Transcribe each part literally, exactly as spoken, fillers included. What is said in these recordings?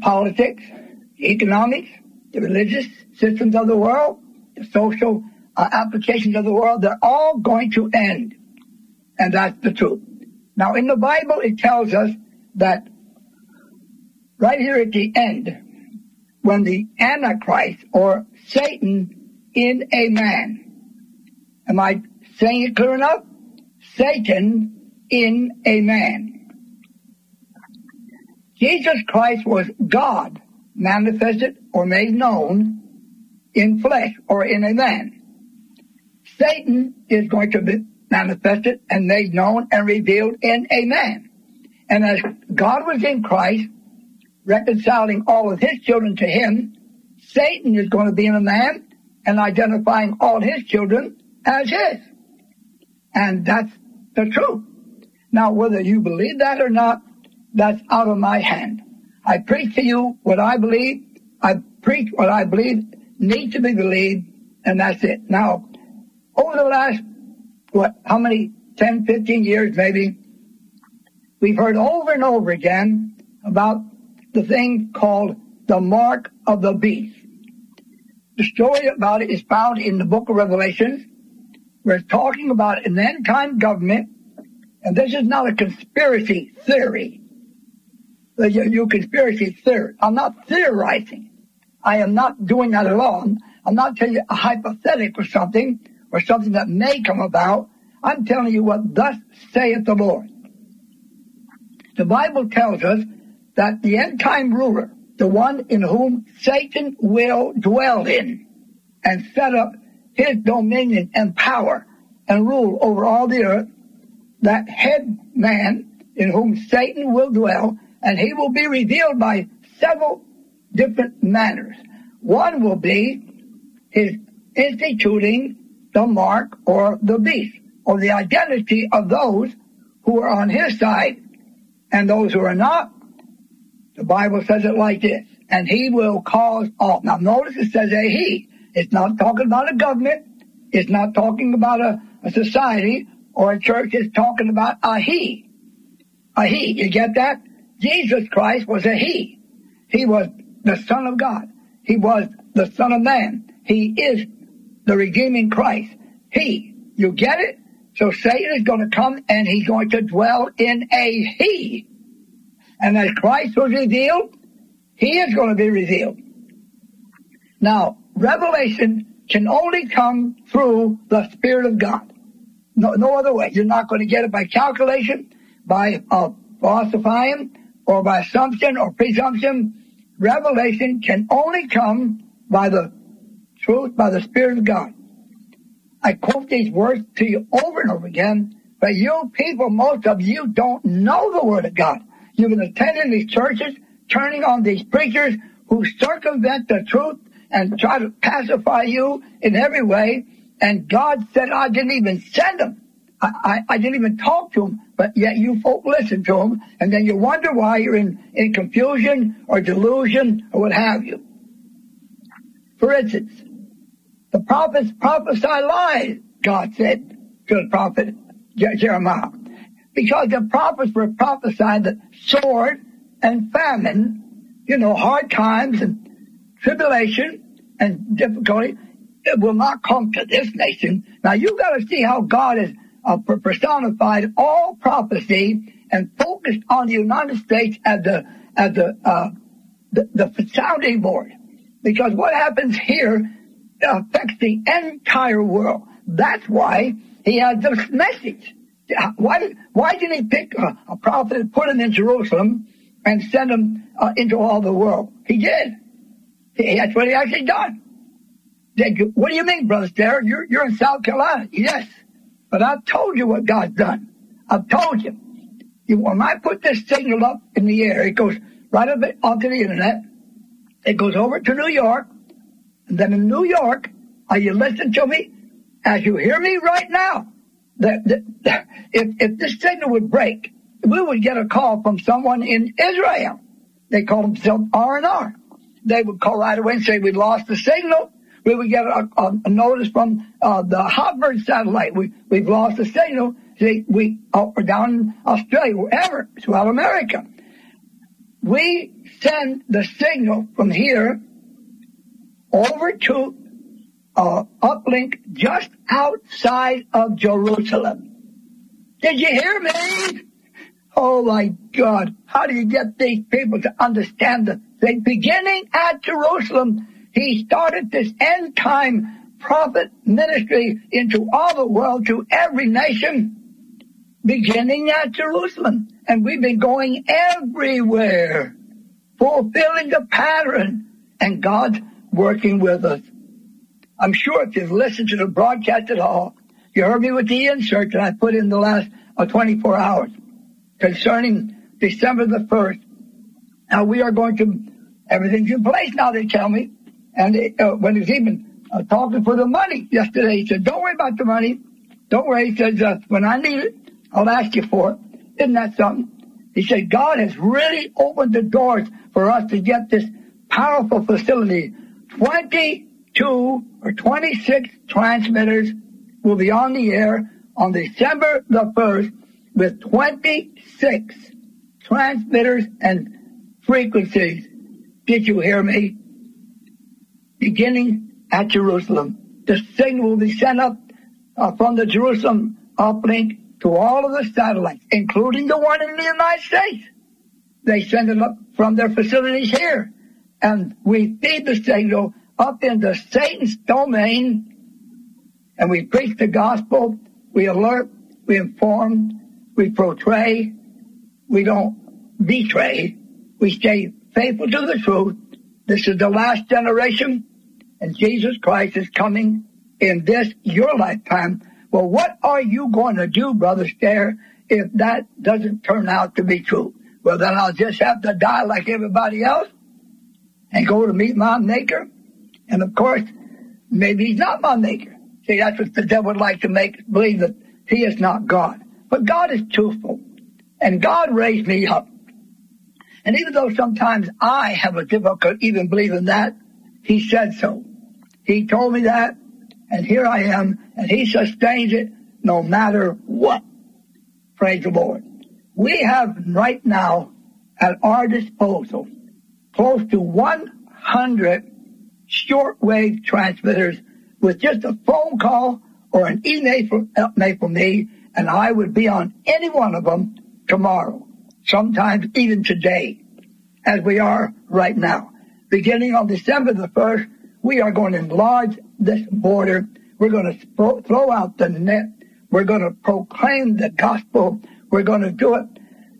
politics, economics, the religious systems of the world, the social uh, applications of the world, they're all going to end. And that's the truth. Now, in the Bible, it tells us that right here at the end, when the Antichrist or Satan in a man, am I saying it clear enough? Satan in a man. Jesus Christ was God manifested or made known in flesh or in a man. Satan is going to be manifested and made known and revealed in a man. And as God was in Christ, reconciling all of his children to him, Satan is going to be in a man and identifying all his children as his. And that's the truth. Now, whether you believe that or not, that's out of my hand. I preach to you what I believe. I preach what I believe needs to be believed, and that's it. Now, over the last, what, how many, ten, fifteen years maybe, we've heard over and over again about the thing called the mark of the beast. The story about it is found in the book of Revelation, where it's talking about an end-time government, and this is not a conspiracy theory. You, you conspiracy theory. I'm not theorizing. I am not doing that at all. I'm not telling you a hypothetical or something, or something that may come about. I'm telling you what thus saith the Lord. The Bible tells us that the end-time ruler, the one in whom Satan will dwell in and set up his dominion and power and rule over all the earth, that head man in whom Satan will dwell, and he will be revealed by several different manners. One will be his instituting the mark or the beast, or the identity of those who are on his side, and those who are not. The Bible says it like this, and he will cause all. Now notice it says a he. It's not talking about a government. It's not talking about a, a society or a church. It's talking about a he. A he. You get that? Jesus Christ was a he. He was the Son of God. He was the Son of Man. He is the redeeming Christ. He. You get it? So Satan is going to come and he's going to dwell in a he. And as Christ was revealed, he is going to be revealed. Now, revelation can only come through the Spirit of God. No, no other way. You're not going to get it by calculation, by uh, philosophizing, or by assumption or presumption. Revelation can only come by the truth, by the Spirit of God. I quote these words to you over and over again, but you people, most of you don't know the Word of God. You've been attending these churches, turning on these preachers who circumvent the truth and try to pacify you in every way. And God said, I didn't even send them. I, I, I didn't even talk to them, but yet you folk listen to them, and then you wonder why you're in, in confusion or delusion or what have you. For instance, the prophets prophesy lies, God said to the prophet Jeremiah, because the prophets were prophesying that sword and famine, you know, hard times and tribulation and difficulty, it will not come to this nation. Now you've got to see how God has uh, personified all prophecy and focused on the United States as the as the uh, the, the sounding board, because what happens here affects the entire world. That's why he had this message. Why, why didn't he pick a, a prophet and put him in Jerusalem and send him uh, into all the world? He did. He, that's what he actually done. Did, what do you mean, Brother Starrett? You're, you're in South Carolina. Yes. But I've told you what God's done. I've told you. you. When I put this signal up in the air, it goes right up onto the internet. It goes over to New York. And then in New York, are you listening to me? As you hear me right now, the, the, the, if, if this signal would break, we would get a call from someone in Israel. They call themselves R and R. They would call right away and say, we lost the signal. We would get a, a, a notice from uh, the Hotbird satellite. We, we've lost the signal. See, we, oh, we're down in Australia, wherever, throughout America. we send the signal from here over to uh, uplink just outside of Jerusalem. Did you hear me? Oh my God. How do you get these people to understand the thing? Beginning at Jerusalem, he started this end time prophet ministry into all the world, to every nation, beginning at Jerusalem. And we've been going everywhere, fulfilling the pattern, and God's working with us. I'm sure if you've listened to the broadcast at all, you heard me with the insert that I put in the last uh, twenty-four hours concerning December the first. Now we are going to, everything's in place now, they tell me. And it, uh, when he's even uh, talking for the money yesterday, he said, don't worry about the money. Don't worry. He says, uh, when I need it, I'll ask you for it. Isn't that something? He said, God has really opened the doors for us to get this powerful facility. twenty-two or twenty-six transmitters will be on the air on December the first with twenty-six transmitters and frequencies. Did you hear me? Beginning at Jerusalem. The signal will be sent up uh, from the Jerusalem uplink to all of the satellites, including the one in the United States. They send it up from their facilities here. And we feed the signal up into Satan's domain, and we preach the gospel, we alert, we inform, we portray, we don't betray, we stay faithful to the truth. This is the last generation, and Jesus Christ is coming in this, your lifetime. Well, what are you going to do, Brother Stair, if that doesn't turn out to be true? Well, then I'll just have to die like everybody else and go to meet my Maker. And, of course, maybe he's not my Maker. See, that's what the devil would like to make believe, that he is not God. But God is truthful, and God raised me up. And even though sometimes I have a difficulty even believing that, he said so. He told me that, and here I am, and he sustains it no matter what. Praise the Lord. We have right now at our disposal close to one hundred shortwave transmitters with just a phone call or an email from, email from me, and I would be on any one of them tomorrow, sometimes even today, as we are right now. Beginning on December the first, we are going to enlarge this border. We're going to throw out the net. We're going to proclaim the gospel. We're going to do it.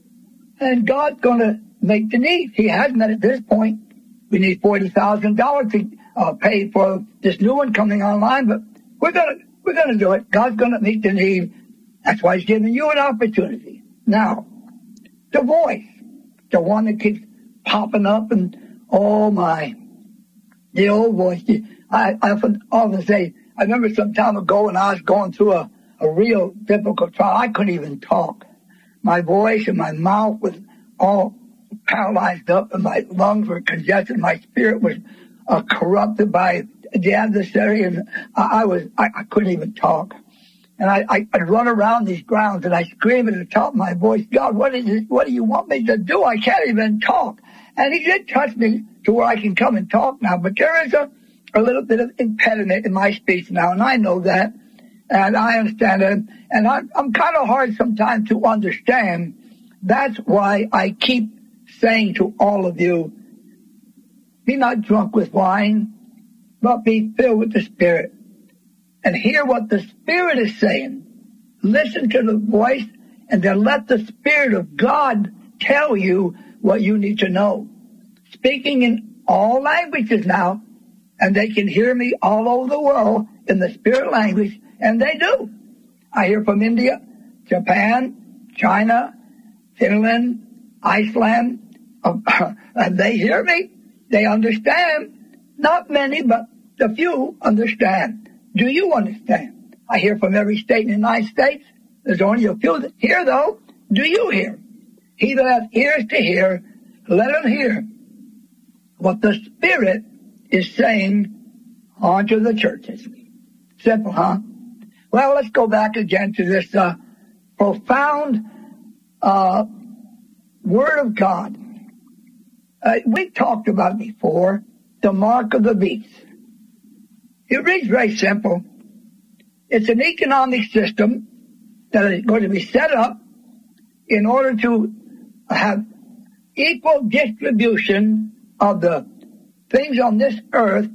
And God's going to make the need. He has met at this point. We need forty thousand dollars to uh, pay for this new one coming online, but we're going to we're going to do it. God's going to meet the need. That's why he's giving you an opportunity. Now, the voice, the one that keeps popping up, and oh my, the old voice. I, I often, often say, I remember some time ago when I was going through a, a real difficult trial. I couldn't even talk. My voice and my mouth was all paralyzed up, and my lungs were congested. My spirit was uh, corrupted by the adversary, and I, I was I, I couldn't even talk. And I, I, I'd run around these grounds, and I scream at the top of my voice, God, what is it? What do you want me to do? I can't even talk. And he did touch me to where I can come and talk now, but there is a, a little bit of impediment in my speech now, and I know that, and I understand it, and I'm, I'm kind of hard sometimes to understand. That's why I keep saying to all of you, be not drunk with wine, but be filled with the Spirit, and hear what the Spirit is saying. Listen to the voice, and then let the Spirit of God tell you what you need to know. Speaking in all languages now, and they can hear me all over the world in the Spirit language, and they do. I hear from India, Japan, China, Finland, Iceland, and they hear me. They understand. Not many, but a few understand. Do you understand? I hear from every state in the United States. There's only a few that hear, though. Do you hear? He that hath ears to hear, let him hear what the Spirit is saying unto the churches. Simple, huh? Well, let's go back again to this uh, profound uh, Word of God. Uh, we talked about before the mark of the beast. It reads very simple. It's an economic system that is going to be set up in order to have equal distribution of the things on this earth,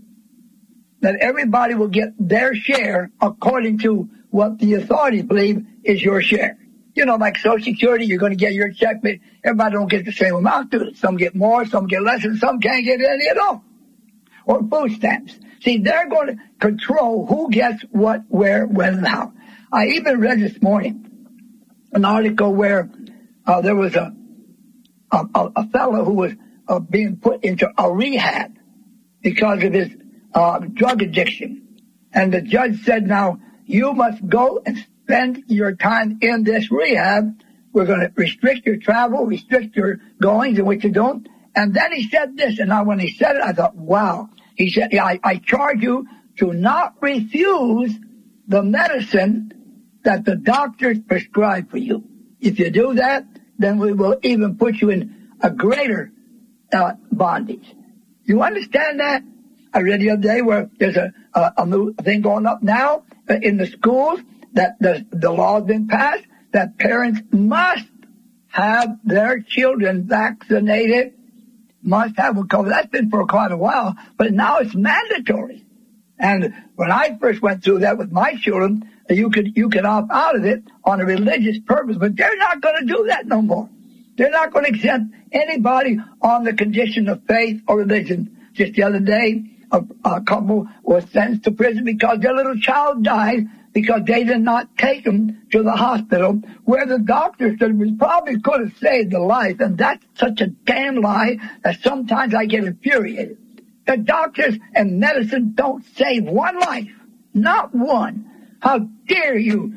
that everybody will get their share according to what the authorities believe is your share. You know, like Social Security, you're going to get your check, but everybody don't get the same amount to it. Some get more, some get less, and some can't get any at all. Or food stamps. See, they're going to control who gets what, where, when, and how. I even read this morning an article where uh, there was a a, a fellow who was uh, being put into a rehab because of his uh, drug addiction. And the judge said, now, you must go and spend your time in this rehab. We're going to restrict your travel, restrict your goings and what you don't. And then he said this, and I, when he said it, I thought, wow. He said, yeah, I, I charge you to not refuse the medicine that the doctors prescribe for you. If you do that, then we will even put you in a greater uh, bondage. You understand that? I read the other day where there's a, a, a new thing going up now in the schools that the, the law has been passed that parents must have their children vaccinated, must have a COVID. That's been for quite a while, but now it's mandatory. And when I first went through that with my children, you could you could opt out of it on a religious purpose, but they're not going to do that no more. They're not going to exempt anybody on the condition of faith or religion. Just the other day, a, a couple was sentenced to prison because their little child died because they did not take him to the hospital, where the doctor said we probably could have saved the life. And that's such a damn lie that sometimes I get infuriated. The doctors and medicine don't save one life, not one. How dare you?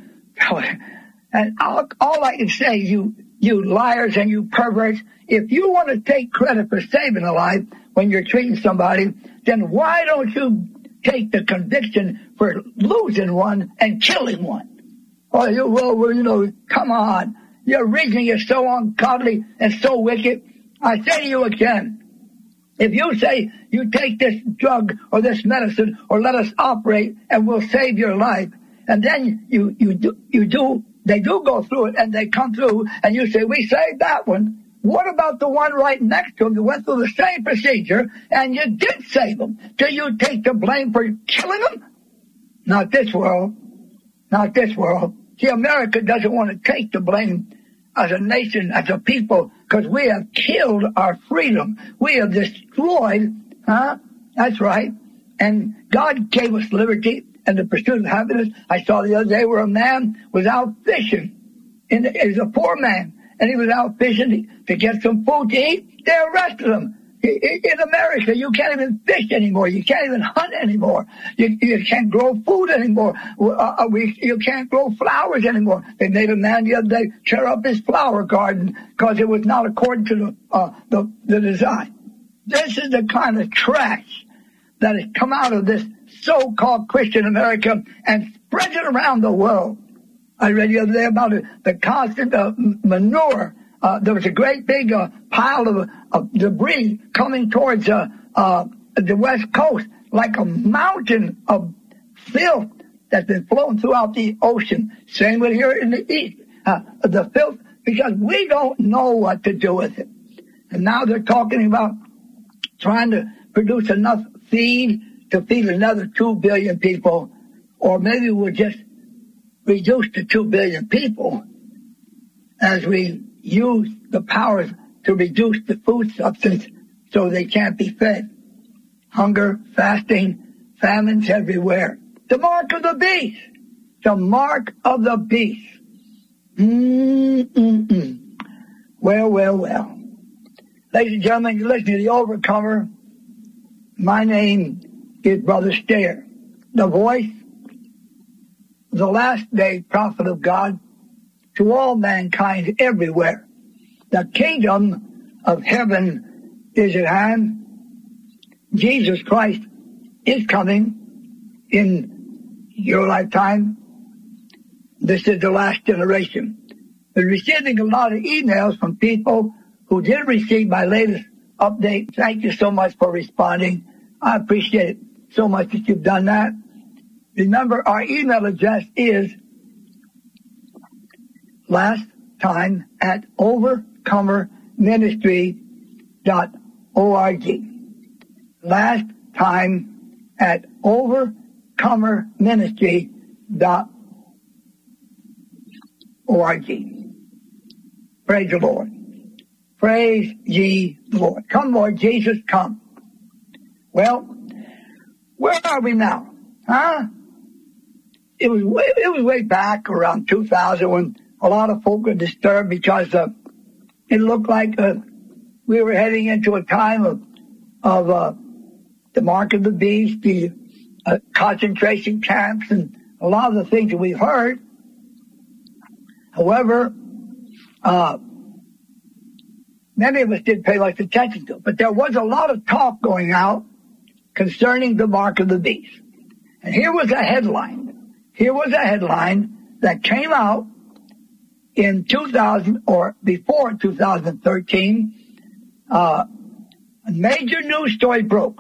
And all, all I can say, you you liars and you perverts, if you want to take credit for saving a life when you're treating somebody, then why don't you take the conviction for losing one and killing one? Oh, you, well, well, you know, come on. Your reasoning is so ungodly and so wicked. I say to you again, if you say you take this drug or this medicine or let us operate and we'll save your life, and then you, you do, you do, they do go through it and they come through and you say, we saved that one. What about the one right next to him that went through the same procedure and you did save him? Do you take the blame for killing him? Not this world. Not this world. See, America doesn't want to take the blame as a nation, as a people, because we have killed our freedom. We have destroyed, huh? That's right. And God gave us liberty and the pursuit of happiness. I saw the other day where a man was out fishing. And he was a poor man. And he was out fishing to get some food to eat. They arrested him. In America, you can't even fish anymore. You can't even hunt anymore. You, you can't grow food anymore. Uh, we, you can't grow flowers anymore. They made a man the other day tear up his flower garden because it was not according to the, uh, the, the design. This is the kind of trash that has come out of this so-called Christian America and spread it around the world. I read the other day about it, the constant uh, manure. Uh, there was a great big uh, pile of, of debris coming towards uh, uh, the West Coast, like a mountain of filth that's been flowing throughout the ocean. Same with here in the East. Uh, the filth, because we don't know what to do with it. And now they're talking about trying to produce enough feed to feed another two billion people, or maybe we'll just reduce to two billion people as we use the powers to reduce the food substance so they can't be fed. Hunger, fasting, famines everywhere. The mark of the beast. The mark of the beast. Mm-mm-mm. Well, well, well. Ladies and gentlemen, you're listening to The Overcomer. My name is Brother Stair, the voice, the last day prophet of God to all mankind everywhere. The kingdom of heaven is at hand. Jesus Christ is coming in your lifetime. This is the last generation. We're receiving a lot of emails from people who did receive my latest update. Thank you so much for responding. I appreciate it so much that you've done that. Remember, our email address is last time at overcomer ministry dot org. Last time at overcomer ministry dot org. Praise the Lord. Praise ye the Lord. Come, Lord Jesus, come. Well, where are we now? Huh? It was way, it was way back around two thousand when a lot of folk were disturbed because uh, it looked like uh, we were heading into a time of of uh, the mark of the beast, the uh, concentration camps, and a lot of the things that we've heard. However, uh, many of us didn't pay much attention to it, but there was a lot of talk going out concerning the mark of the beast. And here was a headline. Here was a headline that came out in two thousand or before two thousand thirteen. Uh, a major news story broke.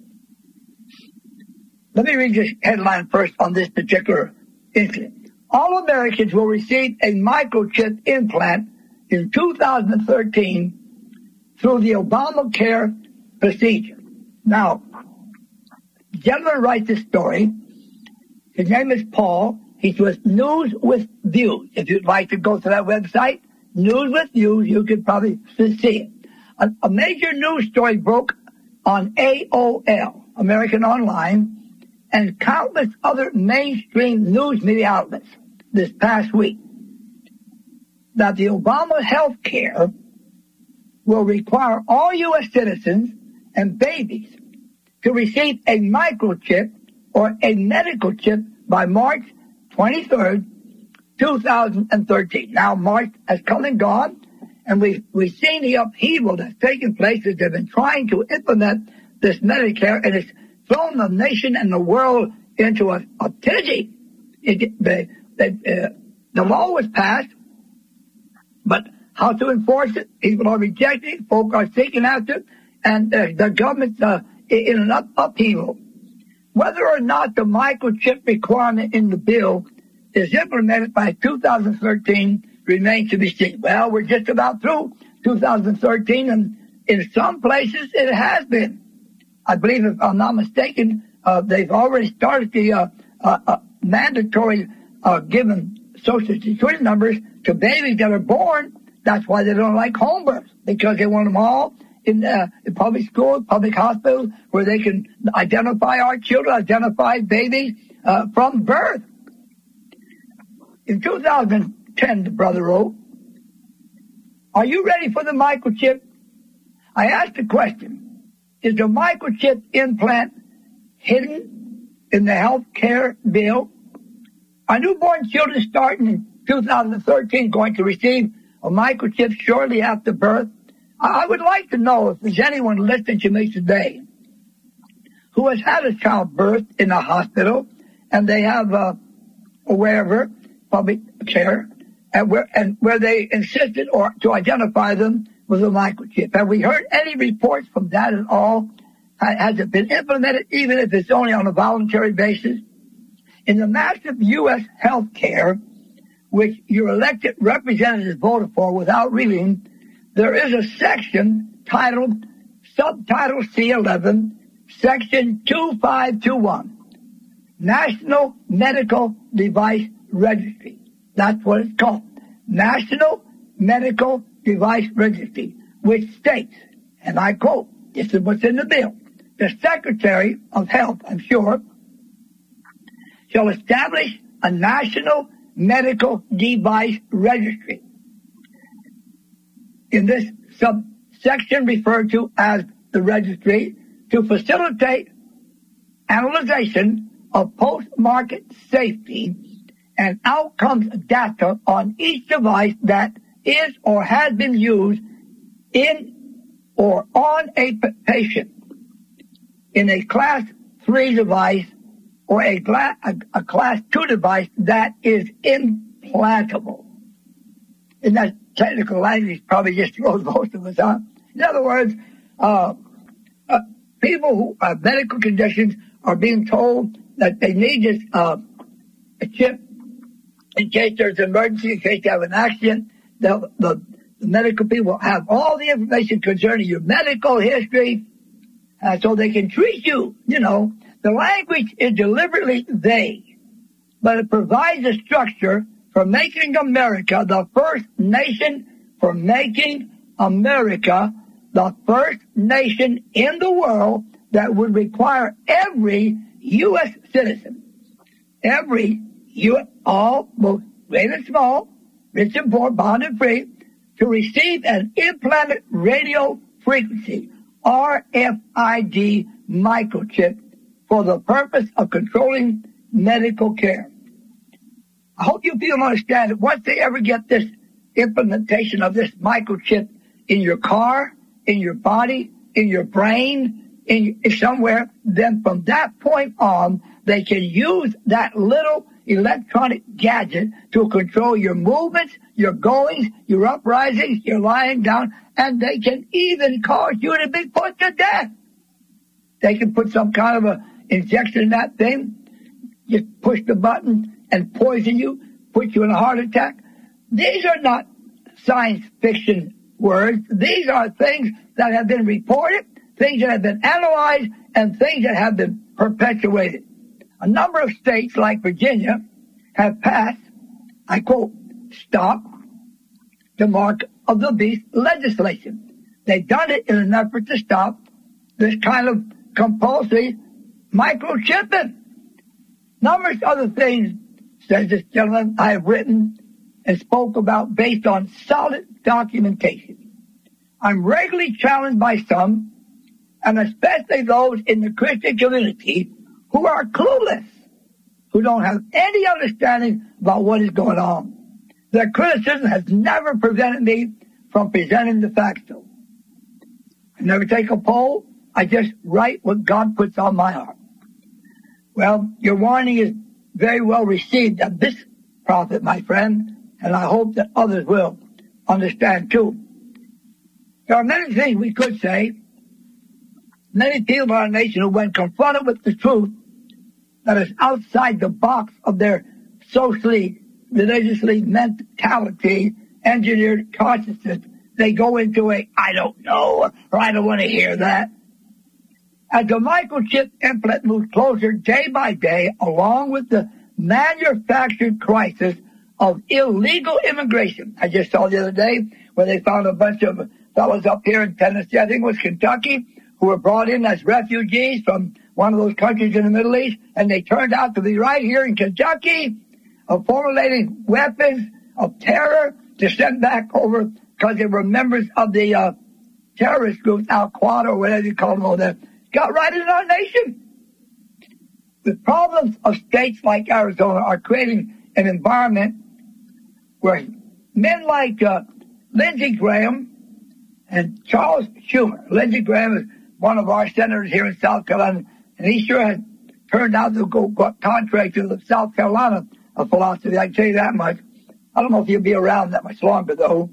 Let me read this headline first on this particular incident. All Americans will receive a microchip implant in two thousand thirteen through the Obamacare procedure. Now, the gentleman writes this story. His name is Paul. He's with News with Views. If you'd like to go to that website, News with Views, you could probably see it. A, a major news story broke on A O L, American Online, and countless other mainstream news media outlets this past week that the Obama health care will require all U S citizens and babies to receive a microchip or a medical chip by March twenty-third, two thousand thirteen. Now, March has come and gone, and we've, we've seen the upheaval that's taken place as they've been trying to implement this Medicare, and it's thrown the nation and the world into a, a tizzy. It, the, the, uh, the law was passed, but how to enforce it, people are rejecting it, folk are seeking after it, and uh, the government's uh, in an up, upheaval. Whether or not the microchip requirement in the bill is implemented by two thousand thirteen remains to be seen. Well, we're just about through two thousand thirteen, and in some places it has been. I believe, if I'm not mistaken, uh, they've already started the uh, uh, uh, mandatory uh, given social security numbers to babies that are born. That's why they don't like home births, because they want them all in, uh, in public schools, public hospitals, where they can identify our children, identify babies uh, from birth. In two thousand ten, the brother wrote, "Are you ready for the microchip?" I asked the question, is the microchip implant hidden in the health care bill? Are newborn children starting in two thousand thirteen going to receive a microchip shortly after birth? I would like to know if there's anyone listening to me today who has had a child birth in a hospital and they have, uh, or wherever, public care, and where, and where they insisted or to identify them with a microchip. Have we heard any reports from that at all? Has it been implemented, even if it's only on a voluntary basis? In the massive U S health care, which your elected representatives voted for without reading, there is a section titled, subtitle C eleven, section two five two one, National Medical Device Registry. That's what it's called. National Medical Device Registry, which states, and I quote, this is what's in the bill, the Secretary of Health, I'm sure, shall establish a National Medical Device Registry. In this subsection referred to as the registry, to facilitate analyzation of post-market safety and outcomes data on each device that is or has been used in or on a p- patient in a class three device or a, gla- a, a class two device that is implantable. And that technical language probably just throws most of us out. In other words, uh, uh, people who have medical conditions are being told that they need this uh, a chip in case there's an emergency, in case you have an accident. The, the, the medical people have all the information concerning your medical history, uh, so they can treat you. You know, the language is deliberately vague, but it provides a structure for making America the first nation, for making America the first nation in the world that would require every U S citizen, every U S, all, both great and small, rich and poor, bond and free, to receive an implanted radio frequency, R F I D microchip, for the purpose of controlling medical care. I hope you people understand that once they ever get this implementation of this microchip in your car, in your body, in your brain, in, in somewhere, then from that point on, they can use that little electronic gadget to control your movements, your goings, your uprisings, your lying down, and they can even cause you to be put to death. They can put some kind of a injection in that thing, just push the button and poison you, put you in a heart attack. These are not science fiction words. These are things that have been reported, things that have been analyzed, and things that have been perpetuated. A number of states like Virginia have passed, I quote, stop the mark of the beast legislation. They've done it in an effort to stop this kind of compulsory microchipping. Numerous other things, says this gentleman, I have written and spoke about based on solid documentation. I'm regularly challenged by some, and especially those in the Christian community, who are clueless, who don't have any understanding about what is going on. Their criticism has never prevented me from presenting the facts, though. I never take a poll. I just write what God puts on my heart. Well, your warning is very well received at this prophet, my friend, and I hope that others will understand too. There are many things we could say. Many people in our nation who, when confronted with the truth that is outside the box of their socially, religiously mentality, engineered consciousness, they go into a, I don't know, or I don't want to hear that. As the microchip implant moves closer day by day, along with the manufactured crisis of illegal immigration. I just saw the other day where they found a bunch of fellows up here in Tennessee, I think it was Kentucky, who were brought in as refugees from one of those countries in the Middle East, and they turned out to be right here in Kentucky, uh, formulating weapons of terror to send back over because they were members of the uh, terrorist group, Al-Qaeda or whatever you call them over there. Got right in our nation. The problems of states like Arizona are creating an environment where men like uh, Lindsey Graham and Charles Schumer. Lindsey Graham is one of our senators here in South Carolina, and he sure has turned out to go contrary to the South Carolina philosophy. I can tell you that much. I don't know if he'll be around that much longer, though.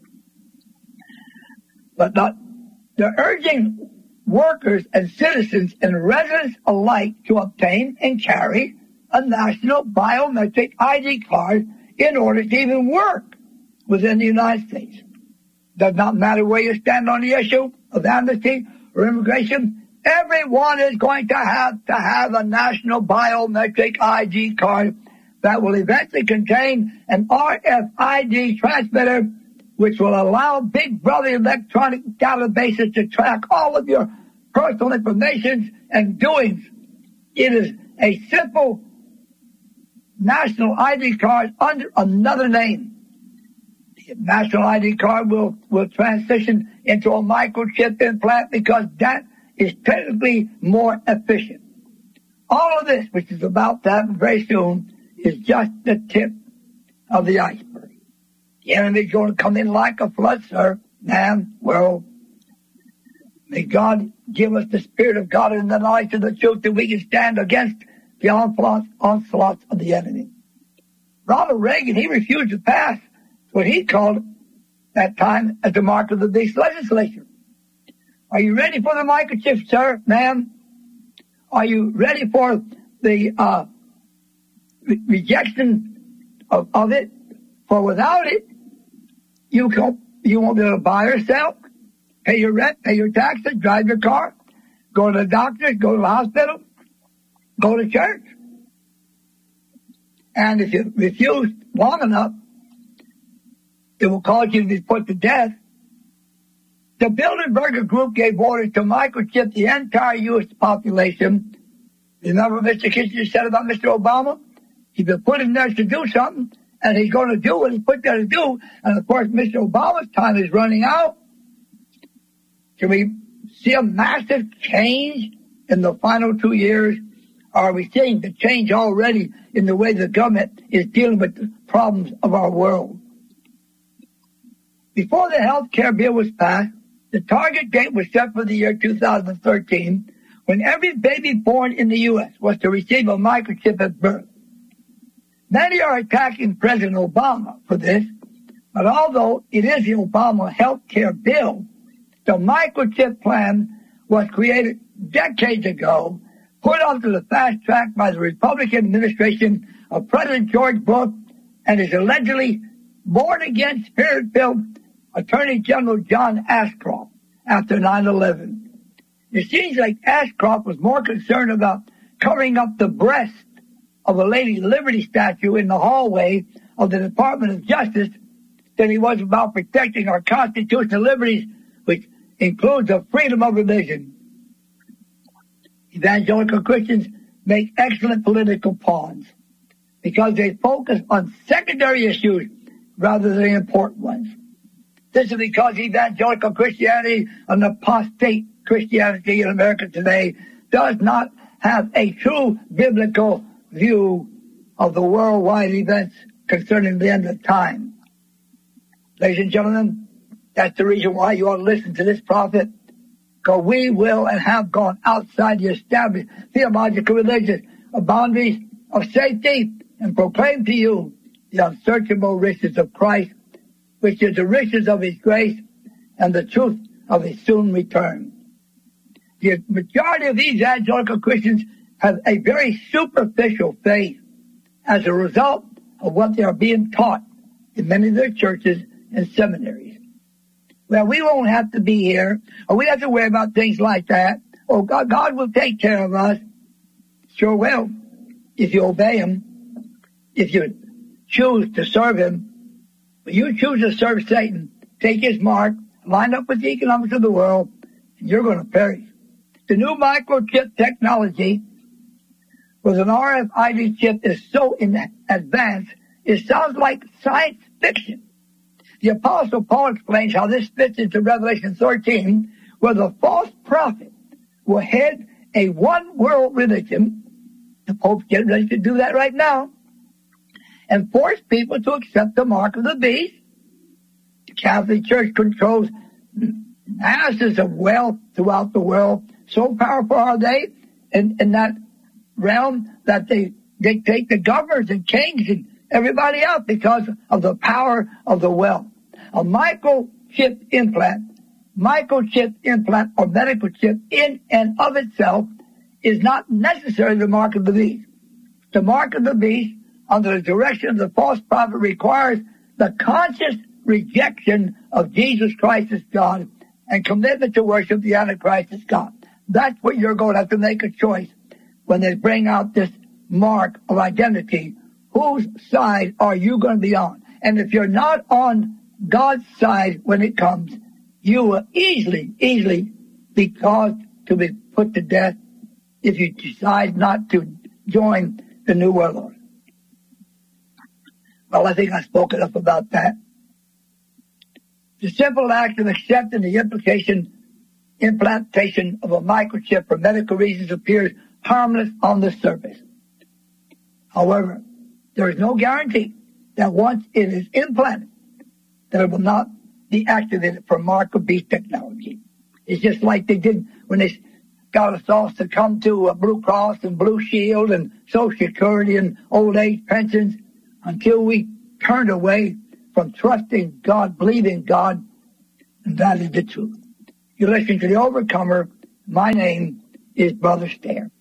But the, they're urging workers and citizens and residents alike to obtain and carry a national biometric I D card in order to even work within the United States. Does not matter where you stand on the issue of amnesty or immigration. Everyone is going to have to have a national biometric I D card that will eventually contain an R F I D transmitter, which will allow Big Brother electronic databases to track all of your personal information and doings. It is a simple national I D card under another name. The national I D card will, will transition into a microchip implant because that is technically more efficient. All of this, which is about that very soon, is just the tip of the iceberg. The enemy's going to come in like a flood, sir. Man, well, may God give us the Spirit of God and the knowledge of the truth that we can stand against the onslaughts, onslaughts of the enemy. Ronald Reagan, he refused to pass what he called that time as the mark of the beast legislation. Are you ready for the microchip, sir, ma'am? Are you ready for the uh, re- rejection of, of it? For without it, you can't, you won't be able to buy or sell, pay your rent, pay your taxes, drive your car, go to the doctor, go to the hospital, go to church. And if you refuse long enough, it will cause you to be put to death. The Bilderberger Group gave orders to microchip the entire U S population. Remember what Mister Kissinger said about Mister Obama? He's been put in there to do something, and he's going to do what he put there to do. And, of course, Mister Obama's time is running out. Can we see a massive change in the final two years? Or are we seeing the change already in the way the government is dealing with the problems of our world? Before the health care bill was passed, the target date was set for the year two thousand thirteen, when every baby born in the U S was to receive a microchip at birth. Many are attacking President Obama for this, but although it is the Obama health care bill, the microchip plan was created decades ago, put onto the fast track by the Republican administration of President George Bush and his allegedly born-again, spirit-filled Attorney General John Ashcroft after nine eleven. It seems like Ashcroft was more concerned about covering up the breast of a Lady Liberty statue in the hallway of the Department of Justice than he was about protecting our constitutional liberties, which includes the freedom of religion. Evangelical Christians make excellent political pawns because they focus on secondary issues rather than important ones. This is because evangelical Christianity and apostate Christianity in America today does not have a true biblical view of the worldwide events concerning the end of time. Ladies and gentlemen, that's the reason why you ought to listen to this prophet, because we will and have gone outside the established theological religious boundaries of safety and proclaim to you the unsearchable riches of Christ, which is the riches of his grace and the truth of his soon return. The majority of these evangelical Christians have a very superficial faith as a result of what they are being taught in many of their churches and seminaries. Well, we won't have to be here, or we have to worry about things like that. Oh, God, God will take care of us. Sure will, if you obey him, if you choose to serve him. But you choose to serve Satan, take his mark, line up with the economics of the world, and you're going to perish. The new microchip technology with an R F I D chip is so in advanced, it sounds like science fiction. The Apostle Paul explains how this fits into Revelation thirteen, where the false prophet will head a one-world religion. The Pope's getting ready to do that right now, and force people to accept the mark of the beast. The Catholic Church controls masses of wealth throughout the world. So powerful are they in, in that realm that they dictate the governors and kings and everybody else because of the power of the wealth. A microchip implant, microchip implant or medical chip in and of itself is not necessarily the mark of the beast. The mark of the beast, under the direction of the false prophet, requires the conscious rejection of Jesus Christ as God and commitment to worship the Antichrist as God. That's what you're going to have to make a choice when they bring out this mark of identity. Whose side are you going to be on? And if you're not on God's side when it comes, you will easily, easily be caused to be put to death if you decide not to join the New World Order. Well, I think I spoke enough about that. The simple act of accepting the implication, implantation of a microchip for medical reasons appears harmless on the surface. However, there is no guarantee that once it is implanted, that it will not be activated for mark of beast technology. It's just like they did when they got us all to come to a Blue Cross and Blue Shield and Social Security and old age pensions until we turned away from trusting God, believing God, and that is the truth. You're listening to The Overcomer. My name is Brother Stair.